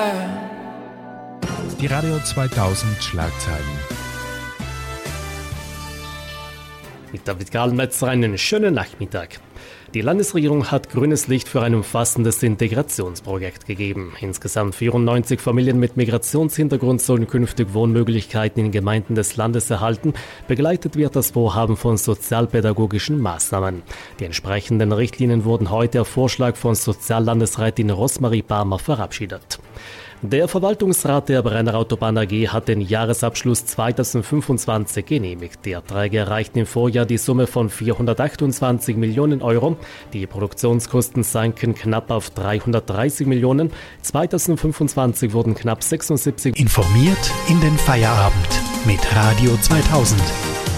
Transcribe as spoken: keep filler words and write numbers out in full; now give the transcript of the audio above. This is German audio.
Die Radio zweitausend Schlagzeilen. Mit David Karlmetzer einen schönen Nachmittag. Die Landesregierung hat grünes Licht für ein umfassendes Integrationsprojekt gegeben. Insgesamt vierundneunzig Familien mit Migrationshintergrund sollen künftig Wohnmöglichkeiten in Gemeinden des Landes erhalten. Begleitet wird das Vorhaben von sozialpädagogischen Maßnahmen. Die entsprechenden Richtlinien wurden heute auf Vorschlag von Soziallandesrätin Rosmarie Barmer verabschiedet. Der Verwaltungsrat der Brenner Autobahn A G hat den Jahresabschluss zweitausendfünfundzwanzig genehmigt. Die Erträge erreichten im Vorjahr die Summe von vierhundertachtundzwanzig Millionen Euro. Die Produktionskosten sanken knapp auf dreihundertdreißig Millionen. zweitausendfünfundzwanzig wurden knapp sechsundsiebzig. Informiert in den Feierabend mit Radio zweitausend.